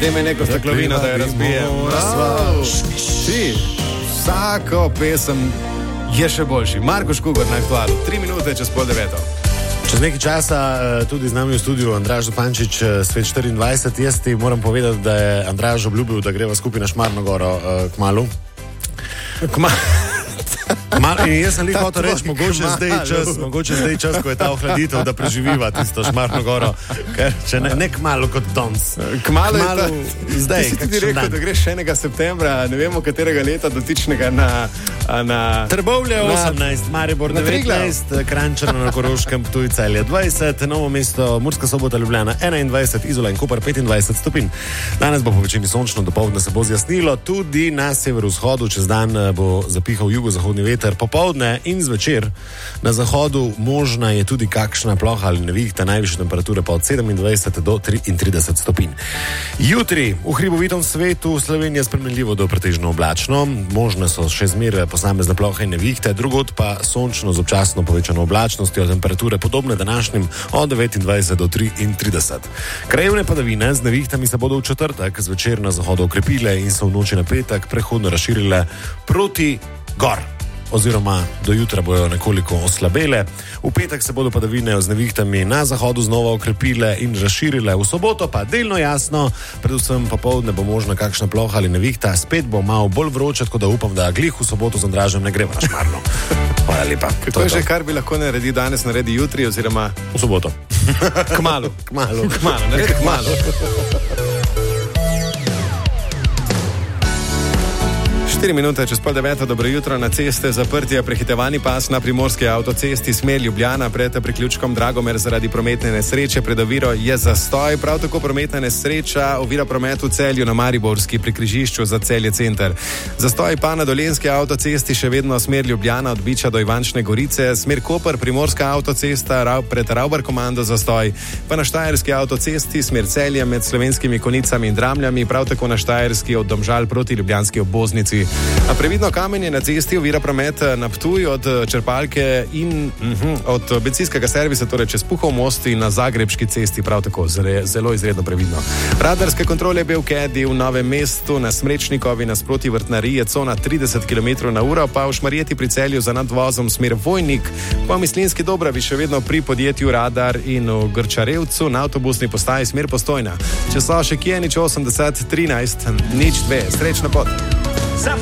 Dajme neko steklovino, da jo razbijem. Si, vsako pesem je še boljši. Marko Škugar na Aktualu, 3 minute čez 8:30. Čez nekaj časa tudi z nami v studiu Andraž Zupančič, Svet 24. Jaz ti moram povedati, da je Andraž obljubil, da greva skupaj na Šmarno goro kmalu. In jaz sem hotel reči, mogoče zdaj čas, ko je ta ohladitev, da preživiva tisto Šmarno goro, ker če ne kmalu kot danes. Kmalu zdaj. Ti si tudi rekel, da greš 1. septembra, ne vemo katerega leta, dotičnega na Trbovlje 18, Maribor 19, Kranjčano na Koroškem, Ptuj, Celje 20, Novo mesto, Murska Sobota, Ljubljana 21, Izola in Koper 25 stopinj. Danes bo po večini sončno, dopoldne se bo zjasnilo, tudi na severovzhodu čez dan bo zapihal jugozahodni veter, popoldne in zvečer na zahodu možna je tudi kakšna ploha ali nevihta, najvišje temperature pa od 27 do 33 stopinj. Jutri v hribovitem svetu Slovenija spremenljivo do pretežno oblačno, možne so še zmeraj posamezne plohe in nevihte, drugod pa sončno z občasno povečano oblačnostjo, temperature podobne današnjim od 29 do 33. Krajevne padavine z nevihtami se bodo v četrtek zvečer na zahodu okrepile in so v noči na petek prehodno razširile proti gor, oziroma do jutra bojo nekoliko oslabele. V petek se bodo padavine z nevihtami na zahodu znova okrepile in razširile. V soboto pa delno jasno, predvsem popoldne bo možna kakšna ploha ali nevihta, spet bo malo bolj vroče, tako da upam, da glih v soboto z Andražem ne greva na Šmarno. Hvala lepa. Kako je že, kar bi lahko naredil danes, naredi jutri oziroma v soboto? Kmalu. Naredi kmalu. 4 minute čez 8:30, dobro jutro. Na ceste zaprti je prehitevani pas na primorski avtocesti smer Ljubljana pred priključkom Dragomer zaradi prometne nesreče. Pred oviro je zastoj, prav tako prometna nesreča ovira promet v Celju na Mariborski pri križišču za Celje center. Zastoj pa na dolenski avtocesti še vedno smer Ljubljana od Biča do Ivančne Gorice, smer Koper, primorska avtocesta pred Ravbar komando zastoj, pa na štajerski avtocesti smer Celje med Slovenskimi Konicami in Dramljami, prav tako na štajerski od Domžal proti ljubljanski obvoznici. A previdno kamenje na cesti ovira promet na Ptuj od črpalke in od bencinskega servisa, torej čez Puhov most in na Zagrebški cesti, prav tako zelo izredno previdno. Radarske kontrole Belkedi v Novem mestu, na Smrečnikovi nasproti Vrtnariji je cona 30 km/h, pa v Šmarjeti pri Celju za nadvozom smer Vojnik, pa v Mislinjski Dobravi še vedno pri podjetju Radar in v Grčarevcu na avtobusni postaji smer Postojna. Če so še kje, nič 80 13 02, srečna pot.